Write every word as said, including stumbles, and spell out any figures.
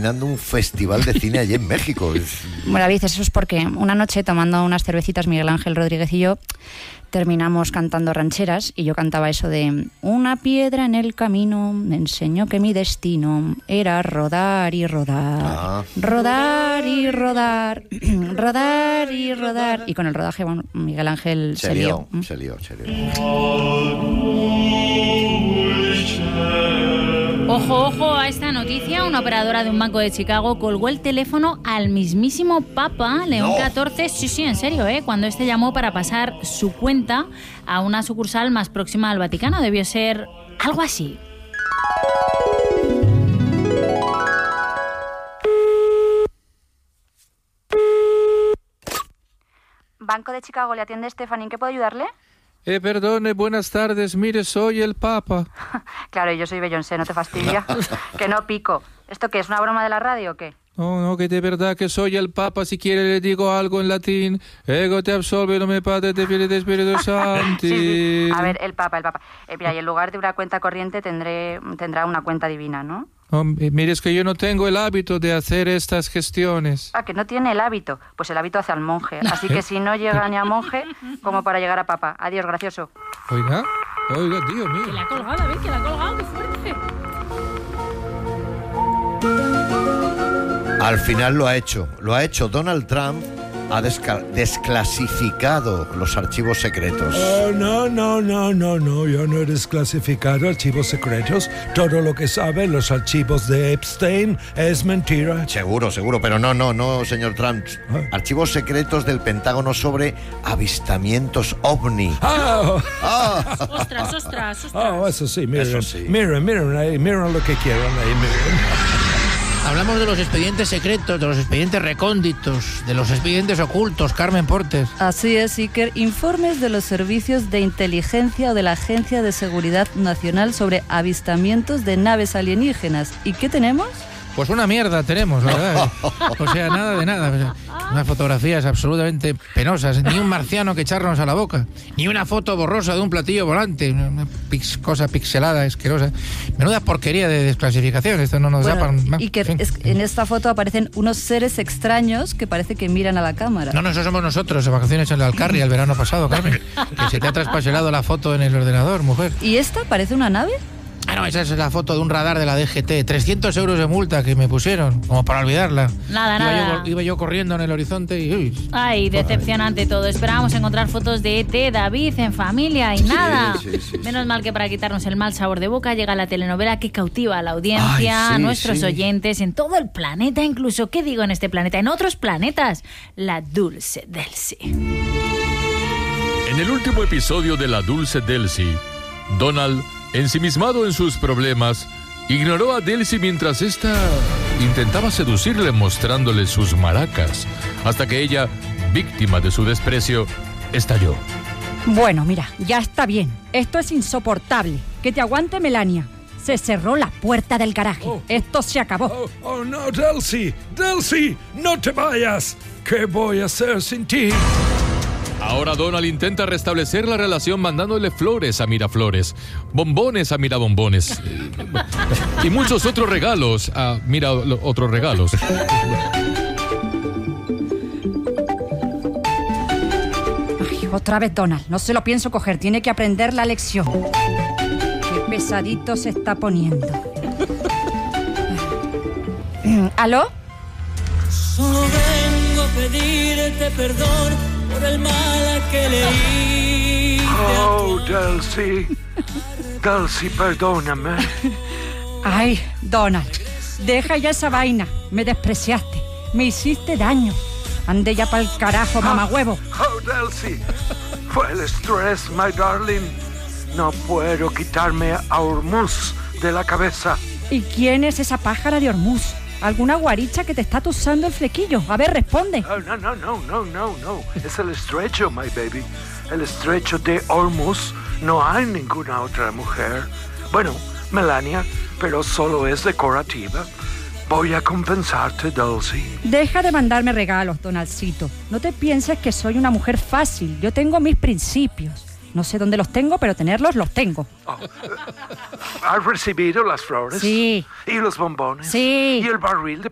patrocinando un festival de cine allí en México. Es... Bueno, David, eso es porque una noche tomando unas cervecitas Miguel Ángel Rodríguez y yo terminamos cantando rancheras y yo cantaba eso de una piedra en el camino me enseñó que mi destino era rodar y rodar, ah. rodar y rodar, rodar y rodar. Y con el rodaje, bueno, Miguel Ángel se, se lió. lió. Se lió, se lió. Ojo, ojo a esta noticia. Una operadora de un banco de Chicago colgó el teléfono al mismísimo Papa León no. catorce. Sí, sí, en serio, ¿eh? Cuando este llamó para pasar su cuenta a una sucursal más próxima al Vaticano. Debió ser algo así. Banco de Chicago, ¿le atiende Stephanie? ¿En qué puedo ayudarle? Eh, perdone, buenas tardes. Mire, soy el Papa. Claro, yo soy Beyoncé, no te fastidia. Que no pico. ¿Esto qué es, una broma de la radio o qué? No, no, que de verdad que soy el Papa. Si quiere le digo algo en latín. Ego te absolve, no me padre, te pide de Espíritu Santo. Sí, sí. A ver, el Papa, el Papa. Eh, mira, y en lugar de una cuenta corriente tendré, tendrá una cuenta divina, ¿no? Oh, mire, es que yo no tengo el hábito de hacer estas gestiones. Ah, que no tiene el hábito. Pues el hábito hace al monje. Así que si no llega ni a monje, como para llegar a Papa. Adiós, gracioso. Oiga, oiga, Dios mío. Que la ha colgado, David, que la ha colgado, qué fuerte. Al final lo ha hecho. Lo ha hecho Donald Trump. Ha desca- desclasificado los archivos secretos. Oh, no, no, no, no, no. Yo no he desclasificado archivos secretos. Todo lo que saben los archivos de Epstein es mentira. Seguro, seguro, pero no, no, no, señor Trump. ¿Ah? Archivos secretos del Pentágono sobre avistamientos ovni. ¡Ah! Ah. Ostras, ostras, ostras. Oh, eso sí, miren, Eso sí. miren, miren, ahí, miren lo que quieran ahí, miren. Hablamos de los expedientes secretos, de los expedientes recónditos, de los expedientes ocultos, Carmen Portes. Así es, Iker. Informes de los servicios de inteligencia o de la Agencia de Seguridad Nacional sobre avistamientos de naves alienígenas. ¿Y qué tenemos? Pues una mierda tenemos, la verdad. O sea, nada de nada. Unas fotografías absolutamente penosas. Ni un marciano que echarnos a la boca. Ni una foto borrosa de un platillo volante. Una pix, cosa pixelada, asquerosa. Menuda porquería de desclasificación. Esto no nos Bueno, da para... y que en fin. es- en esta foto aparecen unos seres extraños que parece que miran a la cámara. No, no, eso somos nosotros, de vacaciones en la Alcarria el verano pasado, Carmen. Que se te ha traspasado la foto en el ordenador, mujer. ¿Y esta parece una nave? Ah, no, esa es la foto de un radar de la D G T. trescientos euros de multa que me pusieron, como para olvidarla. Nada, iba nada. Yo, iba yo corriendo en el horizonte y... Uy, Ay, decepcionante todo. Esperábamos encontrar fotos de E T, David, en familia y nada. sí, sí, Menos sí. mal que para quitarnos el mal sabor de boca llega la telenovela que cautiva a la audiencia, Ay, a sí, nuestros sí. oyentes, en todo el planeta, incluso, ¿qué digo en este planeta? En otros planetas, la Dulce Delcy. En el último episodio de La Dulce Delcy, Donald, ensimismado en sus problemas, ignoró a Delcy mientras ésta intentaba seducirle mostrándole sus maracas, hasta que ella, víctima de su desprecio, estalló. Bueno, mira, ya está bien. Esto es insoportable. Que te aguante Melania. Se cerró la puerta del garaje. Oh. Esto se acabó. Oh, oh, no, Delcy, Delcy, no te vayas. ¿Qué voy a hacer sin ti? Ahora Donald intenta restablecer la relación mandándole flores a Miraflores, bombones a Mirabombones y muchos otros regalos a Mira otros regalos. Ay, otra vez Donald. No se lo pienso coger. Tiene que aprender la lección. Qué pesadito se está poniendo. ¿Aló? Solo vengo a pedirte perdón por el mal que le hice. Oh, Delcy, Delcy, perdóname. Ay, Donald. Deja ya esa vaina. Me despreciaste. Me hiciste daño. Ande ya pa'l carajo, mamagüevo. Oh, Delcy, fue el estrés, my darling. No puedo quitarme a Hormuz de la cabeza. ¿Y quién es esa pájara de Hormuz? ¿Alguna guaricha que te está tusando el flequillo? A ver, responde. Oh, no, no, no, no, no, no. Es el estrecho, my baby. El estrecho de Hormuz. No hay ninguna otra mujer. Bueno, Melania, pero solo es decorativa. Voy a compensarte, Dulcie. Deja de mandarme regalos, Donaldcito. No te pienses que soy una mujer fácil. Yo tengo mis principios. No sé dónde los tengo, pero tenerlos los tengo. Oh. ¿Has recibido las flores? Sí. ¿Y los bombones? Sí. ¿Y el barril de